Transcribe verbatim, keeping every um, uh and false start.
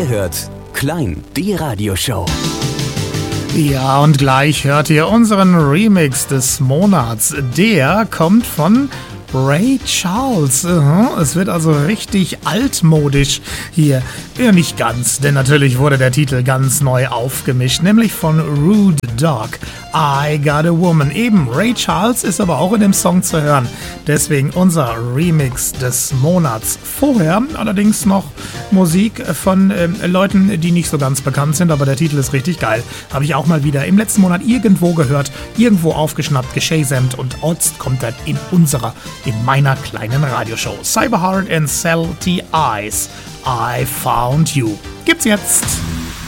hört Klein, die Radioshow. Ja, und gleich hört ihr unseren Remix des Monats. Der kommt von Ray Charles. Es wird also richtig altmodisch hier. Ja, nicht ganz, denn natürlich wurde der Titel ganz neu aufgemischt, nämlich von Rude Dog. I Got a Woman. Eben, Ray Charles ist aber auch in dem Song zu hören. Deswegen unser Remix des Monats. Vorher allerdings noch Musik von äh, Leuten, die nicht so ganz bekannt sind, aber der Titel ist richtig geil. Habe ich auch mal wieder im letzten Monat irgendwo gehört, irgendwo aufgeschnappt, geshazamt und jetzt kommt das in unserer, in meiner kleinen Radioshow. Cyberheart and Salty Eyes. I Found You. Gibt's jetzt.